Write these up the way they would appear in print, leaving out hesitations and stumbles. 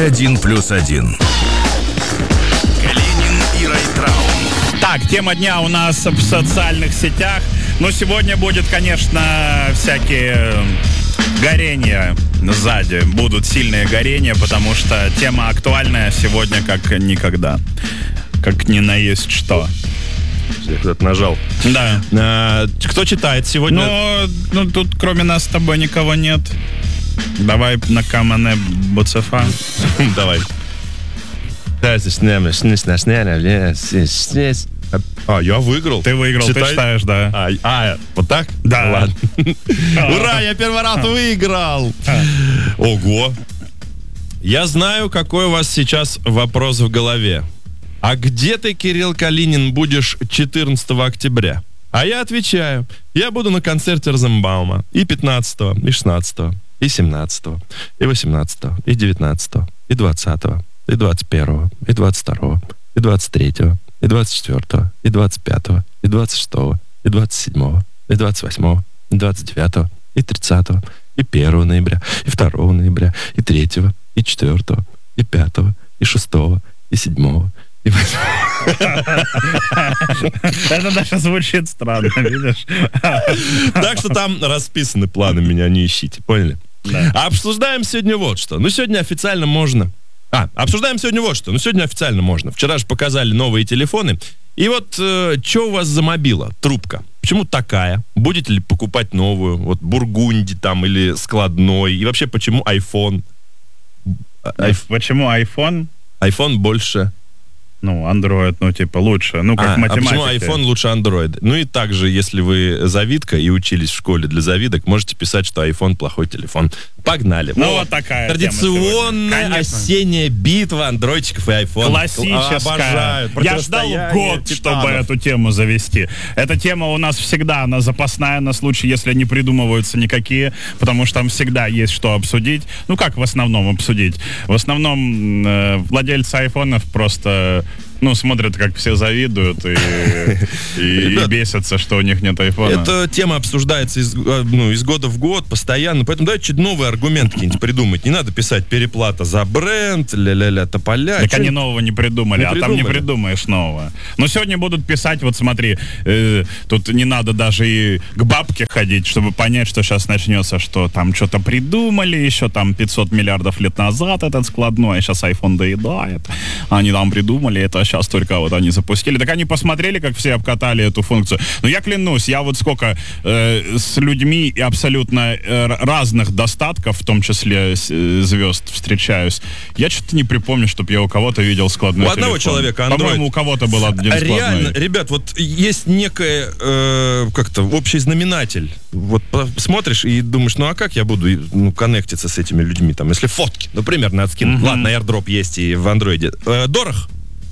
1+1. Калинин и Райtraum. Так, тема дня у нас в социальных сетях. Но сегодня будет, конечно, всякие горения сзади. Будут сильные горения, потому что тема актуальная сегодня как никогда. Как ни на есть что. Я куда-то нажал. Да. Кто читает сегодня? Ну, тут кроме нас с тобой никого нет. Давай на камане Буцефа. Давай. Я выиграл. Ты выиграл, ты читаешь, да. Вот так? Да. Ладно. Ура, я первый раз выиграл. Ого. Я знаю, какой у вас сейчас вопрос в голове. А где ты, Кирилл Калинин, будешь 14 октября? А я отвечаю. Я буду на концерте Розенбаума и 15, и 16, и 17, и 18, и 19, и 20, и 21, и 22, и 23, и 24, и 25, и 26, и 27, и 28, и 29, и 30, и 1 ноября, и 2 ноября, и 3, и 4, и 5, и 6, и 7, и 8. Это даже звучит странно, видишь? Так что там расписаны планы, меня не ищите, поняли? Да. А обсуждаем сегодня вот что. Сегодня официально можно. Обсуждаем сегодня вот что. Сегодня официально можно. Вчера же показали новые телефоны. И вот, что у вас за мобила? Трубка. Почему такая? Будете ли покупать новую? Вот Бургунди там или складной? И вообще, почему iPhone? Почему iPhone? iPhone больше... Android, лучше. Как в математике. А почему iPhone лучше Android? И также, если вы завидка и учились в школе для завидок, можете писать, что iPhone плохой телефон. Погнали. Вот такая традиционная осенняя битва андроидчиков и iPhone. Классическая. Обожаю. Я ждал год, чтобы эту тему завести. Эта тема у нас всегда, она запасная на случай, если не придумываются никакие, потому что там всегда есть что обсудить. Как в основном обсудить? В основном владельцы айфонов просто... смотрят, как все завидуют и бесятся, что у них нет айфона. Эта тема обсуждается из года в год, постоянно. Поэтому давайте чуть новые аргументы какие-нибудь придумать. Не надо писать переплата за бренд, ля-ля-ля, тополя. Так они нового не придумали, там не придумаешь нового. Но сегодня будут писать, вот смотри, тут не надо даже и к бабке ходить, чтобы понять, что сейчас начнется, что там что-то придумали еще там 500 миллиардов лет назад этот складной, а сейчас iPhone доедает. Они там придумали это, сейчас только вот они запустили. Так они посмотрели, как все обкатали эту функцию. Но я клянусь, я вот сколько с людьми абсолютно разных достатков, в том числе звезд, встречаюсь, я что-то не припомню, чтобы я у кого-то видел складной телефон. У одного человека Android. По-моему, у кого-то был один складной. Реально, ребят, вот есть некое общий знаменатель. Вот смотришь и думаешь, а как я буду коннектиться с этими людьми, там, если фотки, например, надо скинуть. Ладно, AirDrop есть и в андроиде. Дорого?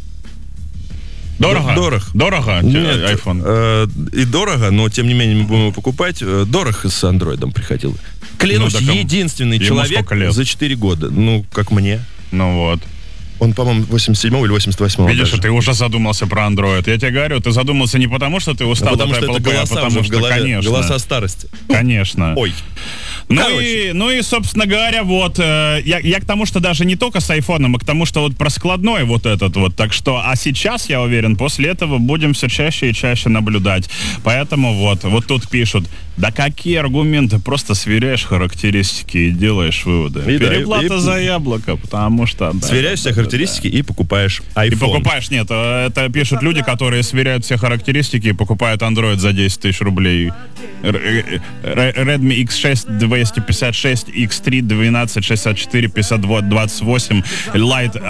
Дорого? Нет, iPhone. И дорого, но тем не менее мы будем его покупать. Дорого с андроидом приходил. Клянусь, единственный человек за 4 года. Как мне. Он, по-моему, 87-го или 88-го. Видишь, ты уже задумался про Android. Я тебе говорю, ты задумался не потому, что ты устал от Apple Pay, а потому что, конечно. Голоса старости. Конечно. Ой. И, собственно говоря, я к тому, что даже не только с айфоном, а к тому, что вот про складной вот этот вот. Так что, а сейчас, я уверен, после этого будем все чаще и чаще наблюдать. Поэтому вот тут пишут, да какие аргументы, просто сверяешь характеристики и делаешь выводы. Переплата за яблоко, потому что... Сверяешь все характеристики и покупаешь iPhone. И покупаешь, нет, это пишут люди, которые сверяют все характеристики и покупают Android за 10 тысяч рублей. Redmi X6 256, X3 1264 5228, Lite